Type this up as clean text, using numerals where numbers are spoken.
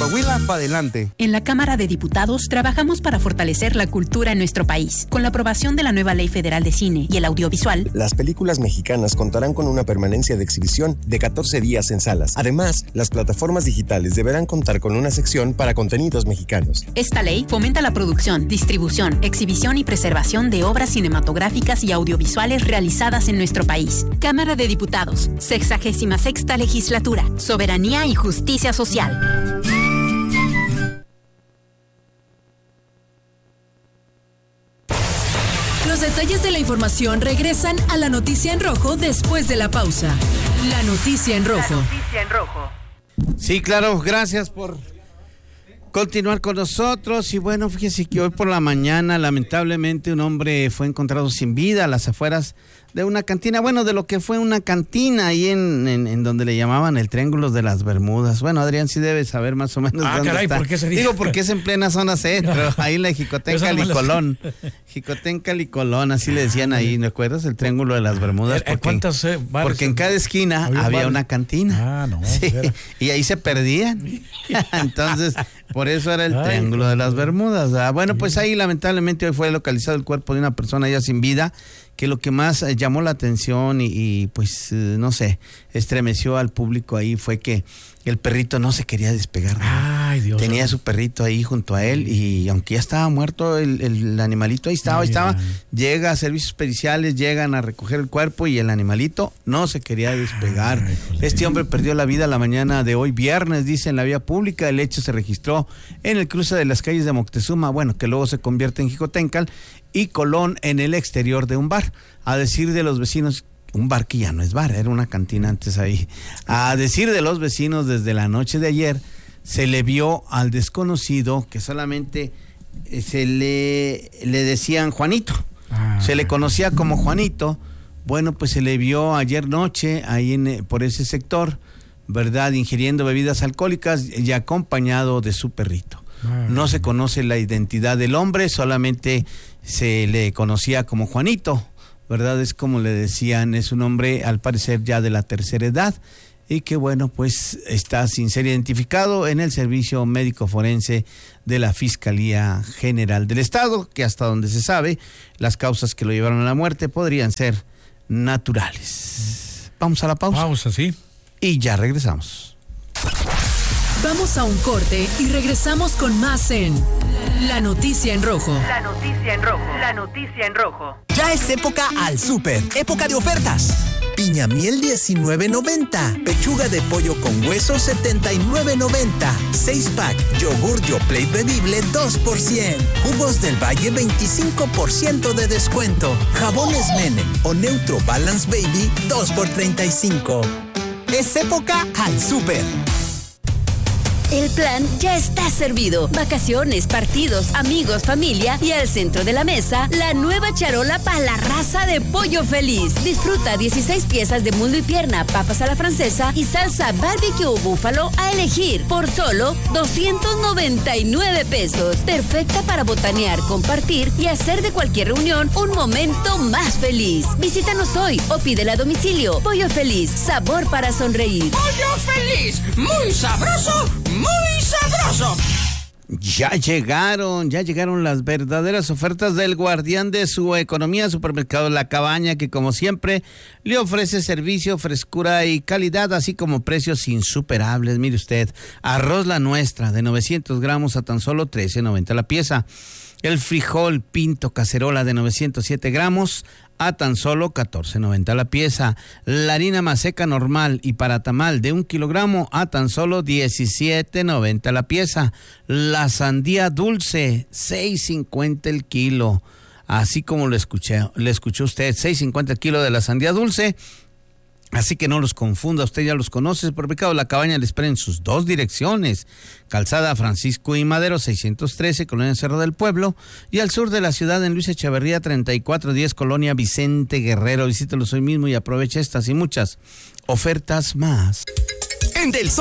Coahuila, para adelante. En la Cámara de Diputados trabajamos para fortalecer la cultura en nuestro país. Con la aprobación de la nueva Ley Federal de Cine y el Audiovisual, las películas mexicanas contarán con una permanencia de exhibición de 14 días en salas. Además, las plataformas digitales deberán contar con una sección para contenidos mexicanos. Esta ley fomenta la producción, distribución, exhibición y preservación de obras cinematográficas y audiovisuales realizadas en nuestro país. Cámara de Diputados, 66ª Legislatura, Soberanía y Justicia Social. Los detalles de la información regresan a la noticia en rojo después de la pausa. La noticia en rojo. La noticia en rojo. Sí, claro, gracias por continuar con nosotros. Y bueno, fíjese que hoy por la mañana, lamentablemente, un hombre fue encontrado sin vida a las afueras de una cantina, bueno, de lo que fue una cantina ahí en donde le llamaban el Triángulo de las Bermudas. Bueno, Adrián sí debe saber más o menos dónde está. ¿Por qué sería? Digo, porque es en plena zona centro, ahí en la Jicotencal y Colón. Jicotencal y Colón, así le decían ahí, ¿me acuerdas? El Triángulo de las Bermudas. Porque en cada esquina había una cantina. Sí, y ahí se perdían. Entonces, por eso era el Triángulo de las Bermudas. Bueno, pues ahí lamentablemente hoy fue localizado el cuerpo de una persona ya sin vida, que lo que más llamó la atención y pues no sé, estremeció al público ahí fue que el perrito no se quería despegar. Ay, Dios. Tenía a su perrito ahí junto a él y aunque ya estaba muerto el animalito, ahí estaba. Llega a servicios periciales, llegan a recoger el cuerpo y el animalito no se quería despegar. Este hombre perdió la vida la mañana de hoy, viernes, dice, en la vía pública. El hecho se registró en el cruce de las calles de Moctezuma, bueno, que luego se convierte en Jicotencal y Colón, en el exterior de un bar. A decir de los vecinos, un bar que ya no es bar, era una cantina antes ahí. A decir de los vecinos, desde la noche de ayer se le vio al desconocido que solamente se le decían Juanito. Se le conocía como Juanito. Bueno, pues se le vio ayer noche ahí por ese sector, ¿verdad? Ingiriendo bebidas alcohólicas y acompañado de su perrito. No se conoce la identidad del hombre, solamente se le conocía como Juanito, ¿verdad? Es como le decían, es un hombre al parecer ya de la tercera edad y que bueno, pues está sin ser identificado en el servicio médico forense de la Fiscalía General del Estado, que hasta donde se sabe, las causas que lo llevaron a la muerte podrían ser naturales. Vamos a la pausa. Pausa, sí. Y ya regresamos. Vamos a un corte y regresamos con más en La Noticia en Rojo. La noticia en rojo. La noticia en rojo. Ya es época al súper, época de ofertas. Piña miel $19.90, pechuga de pollo con hueso $79.90, 6-pack, yogur Yoplait bebible 2%, jugos del Valle 25% de descuento, jabones Menem o Neutro Balance Baby 2 por $35. Es época al súper. El plan ya está servido. Vacaciones, partidos, amigos, familia y al centro de la mesa, la nueva charola para la raza de Pollo Feliz. Disfruta 16 piezas de muslo y pierna, papas a la francesa y salsa barbecue o búfalo a elegir por solo $299. Perfecta para botanear, compartir y hacer de cualquier reunión un momento más feliz. Visítanos hoy o pídela a domicilio. Pollo Feliz, sabor para sonreír. Pollo Feliz, muy sabroso, muy sabroso. Ya llegaron las verdaderas ofertas del guardián de su economía, Supermercado La Cabaña, que como siempre le ofrece servicio, frescura y calidad, así como precios insuperables. Mire usted, arroz La Nuestra de 900 gramos a tan solo $13.90 la pieza. El frijol Pinto Cacerola de 907 gramos a tan solo $14.90 la pieza. La harina maseca normal y para tamal de 1 kilogramo a tan solo $17.90 la pieza. La sandía dulce, $6.50 el kilo. Así como le escuchó usted, $6.50 el kilo de la sandía dulce. Así que no los confunda, usted ya los conoce. Supermercado La Cabaña le espera en sus dos direcciones. Calzada Francisco y Madero 613, Colonia Cerro del Pueblo. Y al sur de la ciudad, en Luis Echeverría 3410, Colonia Vicente Guerrero. Visítelos hoy mismo y aproveche estas y muchas ofertas más. En Del Sol